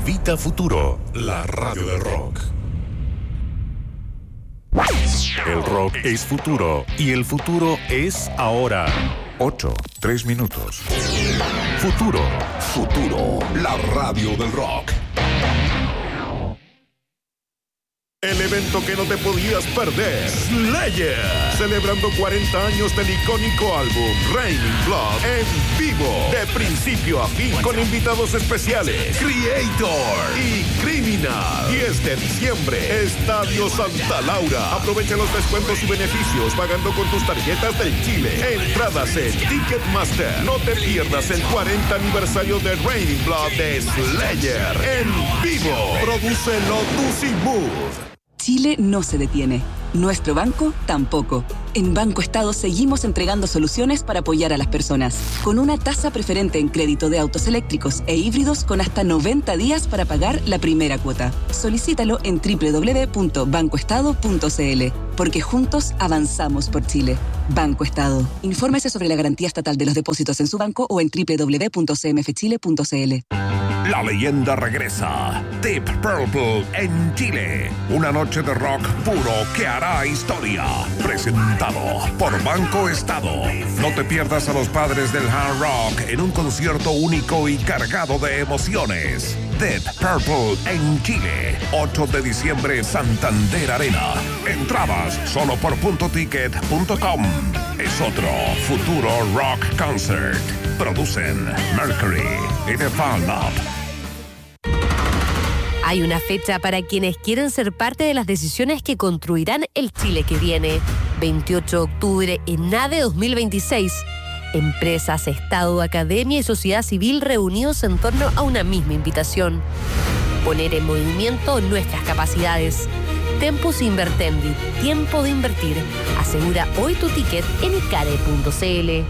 Invita Futuro, la radio del rock. El rock es futuro y el futuro es ahora. 8:03 minutos. Futuro. Futuro, la radio del rock. El evento que no te podías perder, Slayer, celebrando 40 años del icónico álbum Raining Blood en vivo, de principio a fin, con invitados especiales, Creator y Criminal. 10 de diciembre, Estadio Santa Laura. Aprovecha los descuentos y beneficios pagando con tus tarjetas del Chile. Entradas en Ticketmaster. No te pierdas el 40 aniversario de Raining Blood de Slayer en vivo. Produce Lotus y Mood. Chile no se detiene. Nuestro banco tampoco. En Banco Estado seguimos entregando soluciones para apoyar a las personas, con una tasa preferente en crédito de autos eléctricos e híbridos con hasta 90 días para pagar la primera cuota. Solicítalo en www.bancoestado.cl, porque juntos avanzamos por Chile. Banco Estado. Infórmese sobre la garantía estatal de los depósitos en su banco o en www.cmfchile.cl. La leyenda regresa. Deep Purple en Chile. Una noche de rock puro que hará historia. Presentado por Banco Estado. No te pierdas a los padres del hard rock en un concierto único y cargado de emociones. Deep Purple en Chile. 8 de diciembre, Santander Arena. Entradas solo por .ticket.com. Es otro futuro rock concert. Producen Mercury y The Fan Up. Hay una fecha para quienes quieren ser parte de las decisiones que construirán el Chile que viene. 28 de octubre en ADE 2026. Empresas, Estado, academia y sociedad civil reunidos en torno a una misma invitación. Poner en movimiento nuestras capacidades. Tempus Invertendi, tiempo de invertir. Asegura hoy tu ticket en icade.cl.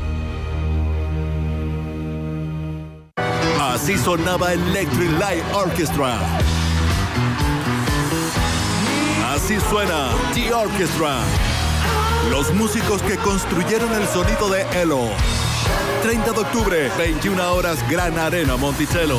Así sonaba Electric Light Orchestra. Así suena The Orchestra. Los músicos que construyeron el sonido de Elo. 30 de octubre, 21 horas, Gran Arena Monticello.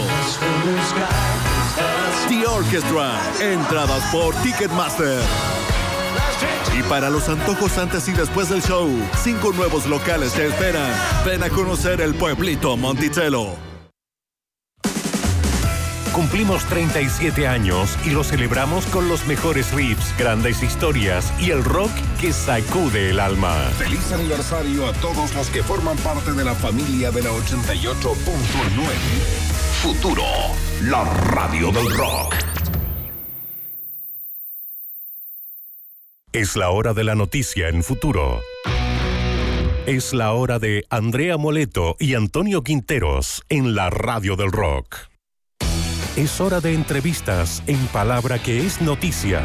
The Orchestra. Entradas por Ticketmaster. Y para los antojos antes y después del show, 5 nuevos locales te esperan. Ven a conocer el pueblito Monticello. Cumplimos 37 años y lo celebramos con los mejores riffs, grandes historias y el rock que sacude el alma. Feliz aniversario a todos los que forman parte de la familia de la 88.9. Futuro, la radio del rock. Es la hora de la noticia en Futuro. Es la hora de Andrea Moleto y Antonio Quinteros en la radio del rock. Es hora de entrevistas en palabra que es noticia.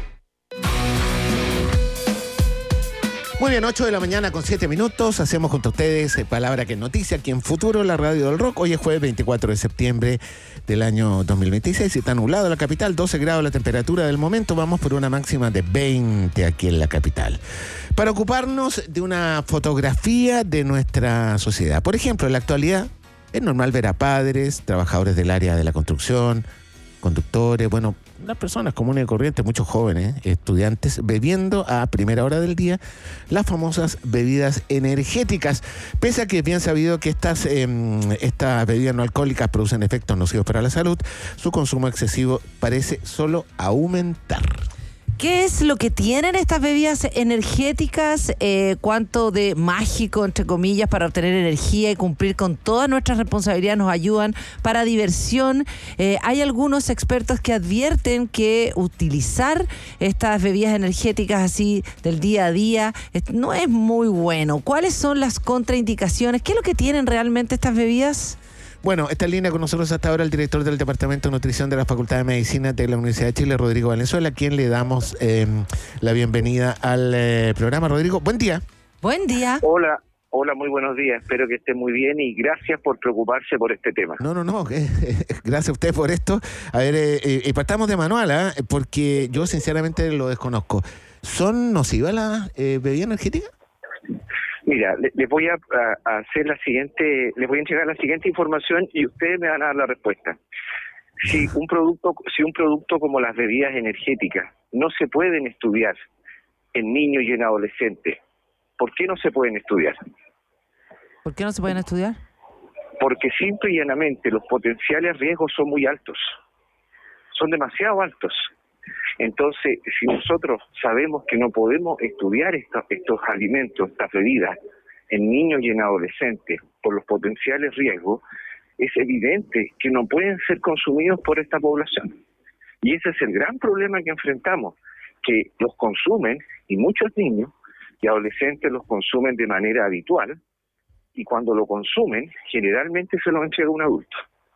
Muy bien, 8 de la mañana con 7 minutos. Hacemos junto a ustedes palabra que es noticia aquí en Futuro, la radio del rock. Hoy es jueves 24 de septiembre del año 2026 y está nublado la capital, 12 grados la temperatura del momento. Vamos por una máxima de 20 aquí en la capital. Para ocuparnos de una fotografía de nuestra sociedad. Por ejemplo, en la actualidad es normal ver a padres, trabajadores del área de la construcción, conductores, bueno, las personas comunes y corrientes, muchos jóvenes, estudiantes, bebiendo a primera hora del día las famosas bebidas energéticas. Pese a que es bien sabido que estas bebidas no alcohólicas producen efectos nocivos para la salud, su consumo excesivo parece solo aumentar. ¿Qué es lo que tienen estas bebidas energéticas? ¿Cuánto de mágico, entre comillas, para obtener energía y cumplir con todas nuestras responsabilidades nos ayudan para diversión? Hay algunos expertos que advierten que utilizar estas bebidas energéticas así del día a día no es muy bueno. ¿Cuáles son las contraindicaciones? ¿Qué es lo que tienen realmente estas bebidas? Bueno, está en línea con nosotros hasta ahora el director del Departamento de Nutrición de la Facultad de Medicina de la Universidad de Chile, Rodrigo Valenzuela, a quien le damos la bienvenida al programa. Rodrigo, buen día. Buen día. Hola, muy buenos días. Espero que esté muy bien y gracias por preocuparse por este tema. No. Gracias a usted por esto. A ver, y partamos de manual, porque yo sinceramente lo desconozco. ¿Son nocivas las bebidas energéticas? Mira, les voy a hacer la siguiente, les voy a entregar la siguiente información y ustedes me van a dar la respuesta. Si un producto como las bebidas energéticas no se pueden estudiar en niños y en adolescentes, ¿por qué no se pueden estudiar? ¿Por qué no se pueden estudiar? Porque simple y llanamente los potenciales riesgos son muy altos, son demasiado altos. Entonces, si nosotros sabemos que no podemos estudiar estos alimentos, estas bebidas, en niños y en adolescentes por los potenciales riesgos, es evidente que no pueden ser consumidos por esta población. Y ese es el gran problema que enfrentamos, que los consumen, y muchos niños y adolescentes los consumen de manera habitual, y cuando lo consumen, generalmente se lo entrega un adulto.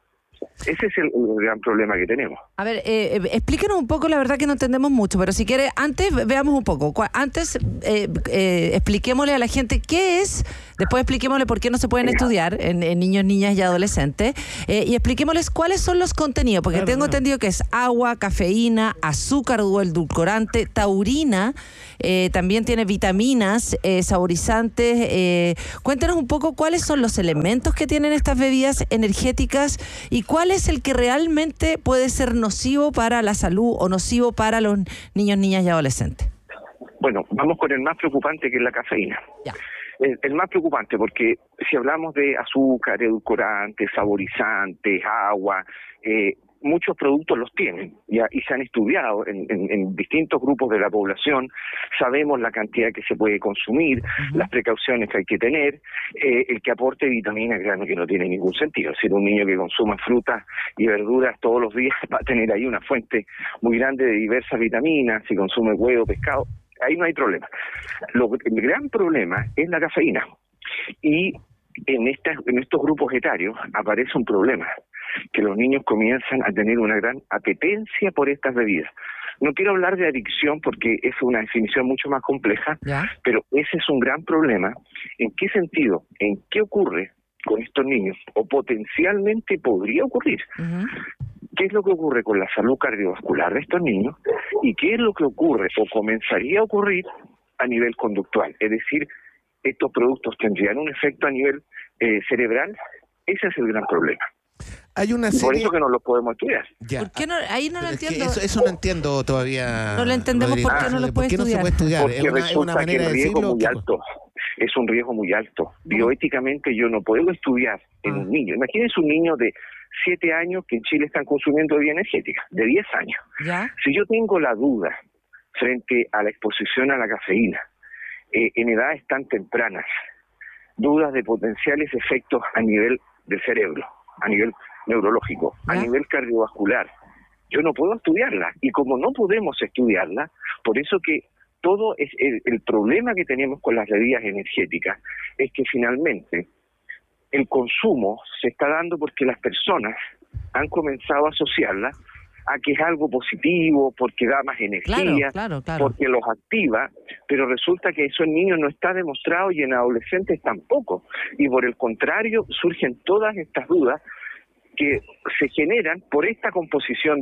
Ese es el gran problema que tenemos. A ver, explíquenos un poco, la verdad que no entendemos mucho, pero si quiere, antes veamos un poco. Antes expliquémosle a la gente qué es, después expliquémosle por qué no se pueden estudiar en niños, niñas y adolescentes, y expliquémosles cuáles son los contenidos, porque tengo entendido que es agua, cafeína, azúcar o edulcorante, taurina, también tiene vitaminas, saborizantes. Cuéntanos un poco cuáles son los elementos que tienen estas bebidas energéticas y cuál es el que realmente puede ser nocivo para la salud o nocivo para los niños, niñas y adolescentes. Bueno, vamos con el más preocupante, que es la cafeína. Ya. El más preocupante, porque si hablamos de azúcar, edulcorantes, saborizantes, agua, muchos productos los tienen y se han estudiado en distintos grupos de la población. Sabemos la cantidad que se puede consumir, las precauciones que hay que tener, el que aporte vitamina, claro que no tiene ningún sentido. Si un niño que consuma frutas y verduras todos los días va a tener ahí una fuente muy grande de diversas vitaminas. Si consume huevo, pescado, ahí no hay problema. El gran problema es la cafeína, y en estos grupos etarios aparece un problema, que los niños comienzan a tener una gran apetencia por estas bebidas. No quiero hablar de adicción porque es una definición mucho más compleja, pero ese es un gran problema. ¿En qué sentido? ¿En qué ocurre con estos niños? O potencialmente podría ocurrir. ¿Qué es lo que ocurre con la salud cardiovascular de estos niños? ¿Y qué es lo que ocurre o comenzaría a ocurrir a nivel conductual? Es decir, ¿estos productos tendrían un efecto a nivel cerebral? Ese es el gran problema. Hay una serie... Por eso que no los podemos estudiar. ¿Por qué no? Ahí no lo entiendo. Eso no entiendo todavía. No lo entendemos. Rodrigo. ¿Por qué no lo puede estudiar? No se puede estudiar? Porque resulta que el riesgo es muy alto. Es un riesgo muy alto. Bioéticamente yo no puedo estudiar en un niño. Imagínense un niño de 7 años que en Chile están consumiendo bebida energética, de 10 años. ¿Ya? Si yo tengo la duda frente a la exposición a la cafeína en edades tan tempranas, dudas de potenciales efectos a nivel del cerebro, a nivel neurológico, a nivel cardiovascular, yo no puedo estudiarla. Y como no podemos estudiarla, por eso que todo es el problema que tenemos con las bebidas energéticas es que finalmente el consumo se está dando porque las personas han comenzado a asociarla a que es algo positivo, porque da más energía, claro. porque los activa, pero resulta que eso en niños no está demostrado y en adolescentes tampoco. Y por el contrario, surgen todas estas dudas que se generan por esta composición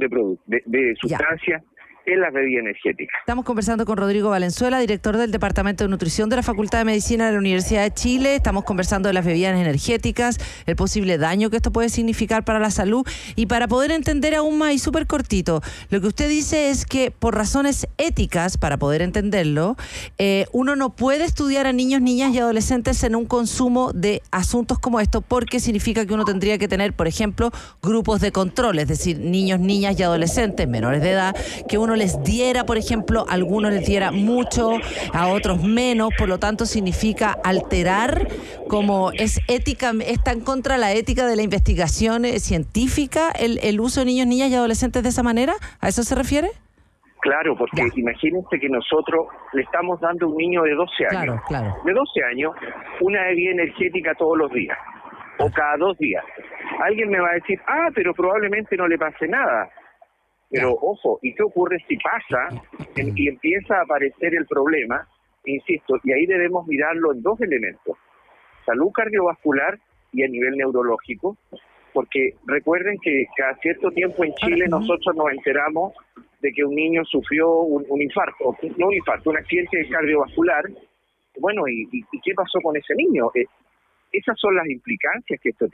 de sustancias en la bebida energética. Estamos conversando con Rodrigo Valenzuela, director del Departamento de Nutrición de la Facultad de Medicina de la Universidad de Chile. Estamos conversando de las bebidas energéticas, el posible daño que esto puede significar para la salud. Y para poder entender aún más, y súper cortito, lo que usted dice es que por razones éticas, para poder entenderlo, uno no puede estudiar a niños, niñas y adolescentes en un consumo de asuntos como esto, porque significa que uno tendría que tener, por ejemplo, grupos de control, es decir, niños, niñas y adolescentes menores de edad, que uno les diera, por ejemplo, a algunos les diera mucho, a otros menos, por lo tanto significa alterar, como es ética, está en contra de la ética de la investigación científica, el uso de niños, niñas y adolescentes de esa manera. ¿A eso se refiere? Claro, porque imagínense que nosotros le estamos dando a un niño de 12 años, de 12 años, una bebida energética todos los días, o cada 2 días. Alguien me va a decir, pero probablemente no le pase nada. Pero ojo, ¿y qué ocurre si pasa y empieza a aparecer el problema? Insisto, y ahí debemos mirarlo en 2 elementos, salud cardiovascular y a nivel neurológico, porque recuerden que cada cierto tiempo en Chile nosotros nos enteramos de que un niño sufrió un infarto, no un infarto, un accidente cardiovascular. Bueno, ¿y qué pasó con ese niño? Esas son las implicancias que esto tiene.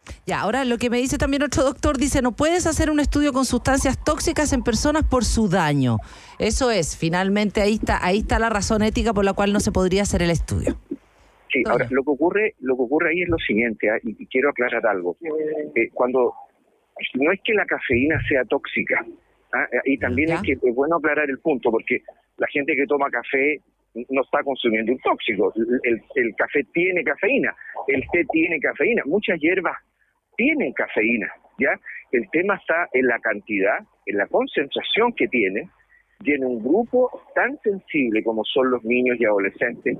Ya, ahora lo que me dice también otro doctor, dice, no puedes hacer un estudio con sustancias tóxicas en personas por su daño. Eso es, finalmente ahí está la razón ética por la cual no se podría hacer el estudio. Sí, ahora lo que ocurre ahí es lo siguiente, y quiero aclarar algo. Cuando no es que la cafeína sea tóxica, y también es bueno aclarar el punto, porque la gente que toma café no está consumiendo un tóxico. El café tiene cafeína, el té tiene cafeína, muchas hierbas tienen cafeína, ¿ya? El tema está en la cantidad, en la concentración que tiene, y en un grupo tan sensible como son los niños y adolescentes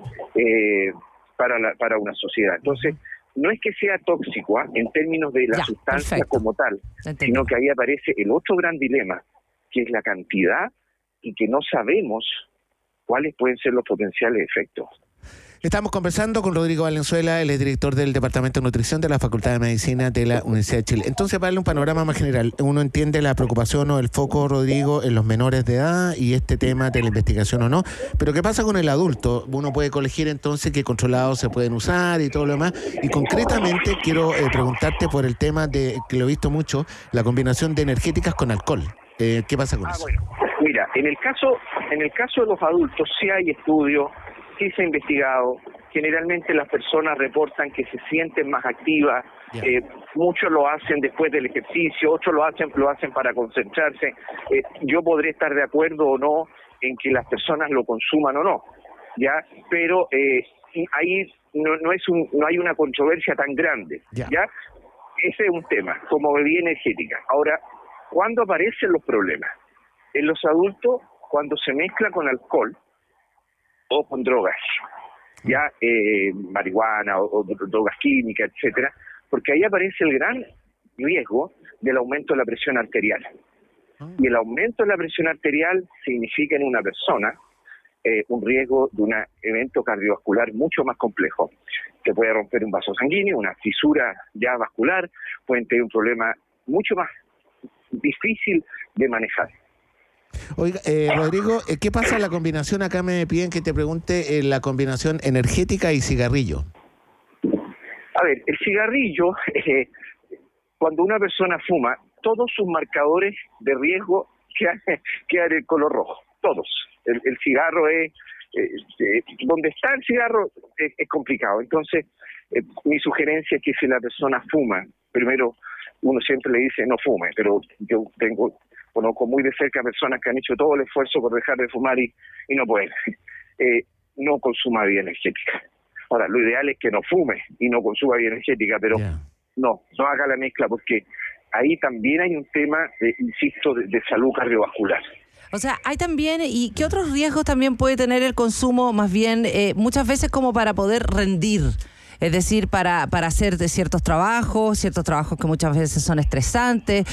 para una sociedad. Entonces, no es que sea tóxico en términos de la sustancia como tal, sino que ahí aparece el otro gran dilema, que es la cantidad y que no sabemos cuáles pueden ser los potenciales efectos. Estamos conversando con Rodrigo Valenzuela, él es director del Departamento de Nutrición de la Facultad de Medicina de la Universidad de Chile. Entonces, para darle un panorama más general, uno entiende la preocupación o el foco, Rodrigo, en los menores de edad y este tema de la investigación o no, pero ¿qué pasa con el adulto? Uno puede colegir entonces qué controlados se pueden usar y todo lo demás, y concretamente quiero preguntarte por el tema de, que lo he visto mucho, la combinación de energéticas con alcohol. ¿Qué pasa con eso? Bueno, mira, en el caso de los adultos sí hay estudios, sí se ha investigado. Generalmente las personas reportan que se sienten más activas. Muchos lo hacen después del ejercicio, otros lo hacen para concentrarse. Yo podré estar de acuerdo o no en que las personas lo consuman o no, ya, pero ahí no hay una controversia tan grande, ya. Ese es un tema como bebida energética. Ahora, ¿cuándo aparecen los problemas? En los adultos, cuando se mezcla con alcohol o con drogas, ya marihuana o drogas químicas, etcétera, porque ahí aparece el gran riesgo del aumento de la presión arterial. Y el aumento de la presión arterial significa en una persona un riesgo de un evento cardiovascular mucho más complejo, que puede romper un vaso sanguíneo, una fisura ya vascular, pueden tener un problema mucho más difícil de manejar. Oiga, Rodrigo, ¿qué pasa en la combinación? Acá me piden que te pregunte la combinación energética y cigarrillo. A ver, el cigarrillo, cuando una persona fuma, todos sus marcadores de riesgo quedan en el color rojo, todos. El cigarro es, donde está el cigarro es complicado. Entonces, mi sugerencia es que si la persona fuma, primero uno siempre le dice no fume, pero yo conozco muy de cerca personas que han hecho todo el esfuerzo por dejar de fumar y no pueden. No consuma bebida energética. Ahora, lo ideal es que no fume y no consuma bebida energética, pero no haga la mezcla, porque ahí también hay un tema, insisto, de salud cardiovascular. O sea, hay también, ¿y qué otros riesgos también puede tener el consumo, más bien, muchas veces como para poder rendir? Es decir, para hacer de ciertos trabajos que muchas veces son estresantes.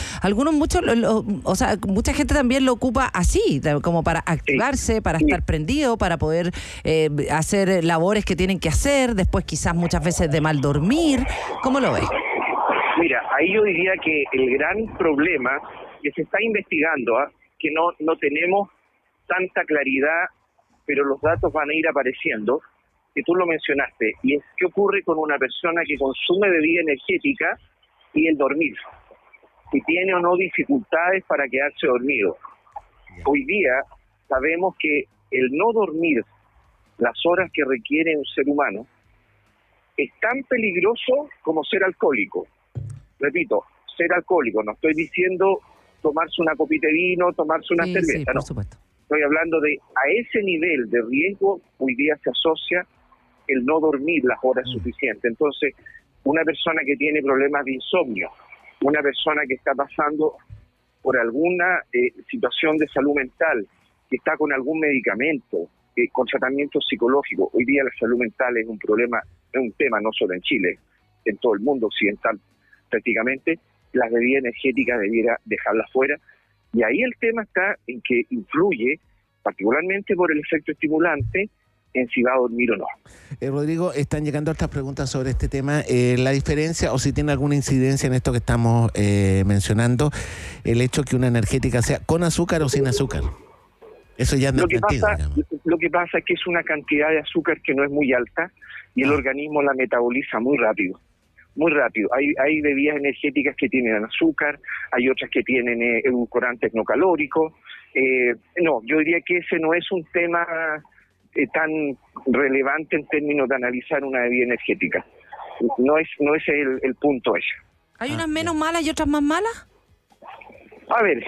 Mucha gente también lo ocupa así, como para activarse, para estar prendido, para poder hacer labores que tienen que hacer, después quizás muchas veces de mal dormir. ¿Cómo lo ves? Mira, ahí yo diría que el gran problema que se está investigando, que no tenemos tanta claridad, pero los datos van a ir apareciendo, que tú lo mencionaste, y es qué ocurre con una persona que consume bebida energética y el dormir, si tiene o no dificultades para quedarse dormido. Hoy día sabemos que el no dormir las horas que requiere un ser humano es tan peligroso como ser alcohólico. Repito, ser alcohólico, no estoy diciendo tomarse una copita de vino, tomarse una cerveza, no. Supuesto. Estoy hablando de a ese nivel de riesgo hoy día se asocia el no dormir las horas suficientes. Entonces, una persona que tiene problemas de insomnio, una persona que está pasando por alguna situación de salud mental, que está con algún medicamento, con tratamiento psicológico. Hoy día la salud mental es un problema, es un tema no solo en Chile, en todo el mundo occidental prácticamente. Las bebidas energéticas debiera dejarlas fuera. Y ahí el tema está en que influye, particularmente por el efecto estimulante, en si va a dormir o no. Rodrigo, están llegando otras preguntas sobre este tema. La diferencia, o si tiene alguna incidencia en esto que estamos mencionando, el hecho que una energética sea con azúcar o sin azúcar. Eso ya no lo que pasa es que es una cantidad de azúcar que no es muy alta y el organismo la metaboliza muy rápido. muy rápido. Hay bebidas energéticas que tienen azúcar, hay otras que tienen edulcorantes no calóricos. No, yo diría que ese no es un tema tan relevante en términos de analizar una bebida energética. No es el punto ese. ¿Hay unas menos malas y otras más malas? A ver,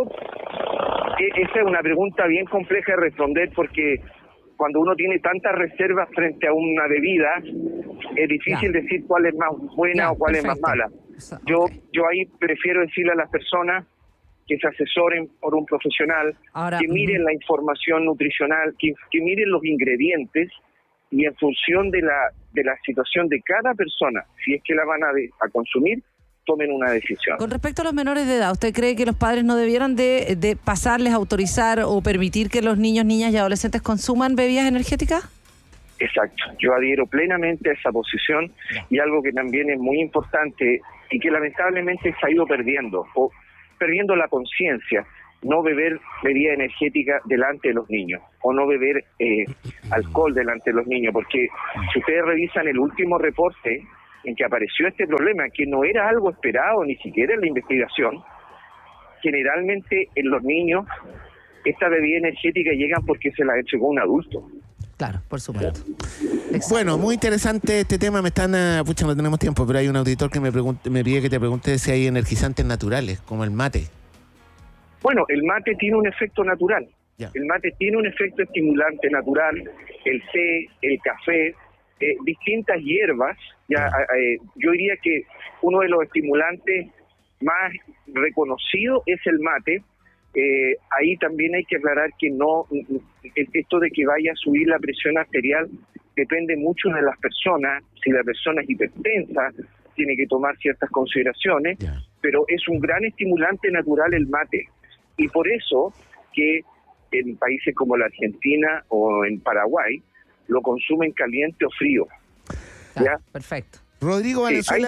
esa es una pregunta bien compleja de responder porque cuando uno tiene tantas reservas frente a una bebida, es difícil decir cuál es más buena o cuál es más mala. Yo ahí prefiero decirle a las personas que se asesoren por un profesional, que miren la información nutricional, que miren los ingredientes y en función de la situación de cada persona, si es que la van a consumir, tomen una decisión. Con respecto a los menores de edad, ¿usted cree que los padres no debieran de pasarles, autorizar o permitir que los niños, niñas y adolescentes consuman bebidas energéticas? Exacto, yo adhiero plenamente a esa posición y algo que también es muy importante y que lamentablemente se ha ido perdiendo la conciencia, no beber bebida energética delante de los niños o no beber alcohol delante de los niños, porque si ustedes revisan el último reporte en que apareció este problema, que no era algo esperado ni siquiera en la investigación, generalmente en los niños esta bebida energética llegan porque se la entregó un adulto. Claro, por supuesto. Bueno, muy interesante este tema. Pucha, no tenemos tiempo, pero hay un auditor que me pide que te pregunte si hay energizantes naturales, como el mate. Bueno, el mate tiene un efecto natural. Ya. El mate tiene un efecto estimulante natural, el té, el café, distintas hierbas. Yo diría que uno de los estimulantes más reconocidos es el mate. Ahí también hay que aclarar que no, esto de que vaya a subir la presión arterial depende mucho de las personas. Si la persona es hipertensa, tiene que tomar ciertas consideraciones, pero es un gran estimulante natural el mate. Y por eso que en países como la Argentina o en Paraguay lo consumen caliente o frío. ¿Ya? Perfecto. Rodrigo Valenzuela...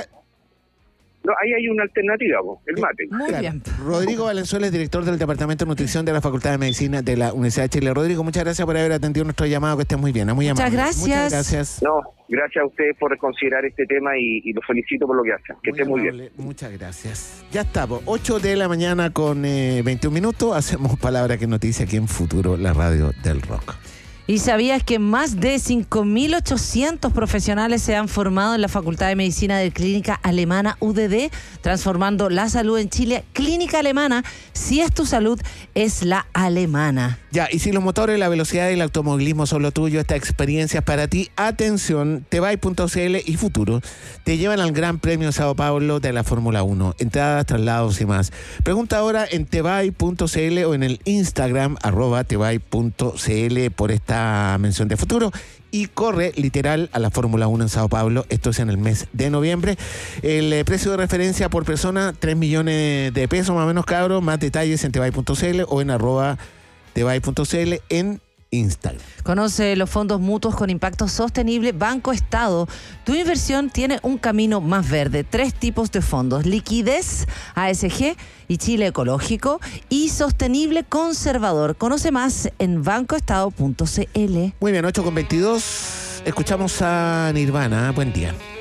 Ahí hay una alternativa, el mate. Muy bien. Rodrigo Valenzuela es director del Departamento de Nutrición de la Facultad de Medicina de la Universidad de Chile. Rodrigo, muchas gracias por haber atendido nuestro llamado, que estés muy bien. Muy muchas amable. Gracias. Muchas gracias. No, gracias a ustedes por considerar este tema y los felicito por lo que hacen. Que estén muy bien. Muchas gracias. Ya está, 8 de la mañana con 21 minutos. Hacemos Palabra que Noticia aquí en Futuro, la radio del rock. ¿Y sabías que más de 5.800 profesionales se han formado en la Facultad de Medicina de Clínica Alemana UDD, transformando la salud en Chile? Clínica Alemana, si es tu salud, es la alemana. Ya, y si los motores, la velocidad y el automovilismo son lo tuyo, esta experiencia es para ti. Atención, Tevay.cl y Futuro te llevan al Gran Premio de Sao Paulo de la Fórmula 1. Entradas, traslados y más. Pregunta ahora en Tevay.cl o en el Instagram, @Tevay.cl por esta mención de Futuro, y corre literal a la Fórmula 1 en Sao Paulo. Esto es en el mes de noviembre. El precio de referencia por persona, 3 millones de pesos más o menos, cabros. Más detalles en Tevay.cl o en @Tevay.cl en Instagram. Conoce los fondos mutuos con impacto sostenible Banco Estado. Tu inversión tiene un camino más verde. 3 tipos de fondos: liquidez, ASG y Chile Ecológico, y sostenible conservador. Conoce más en bancoestado.cl. Muy bien, 8:22. Escuchamos a Nirvana. Buen día.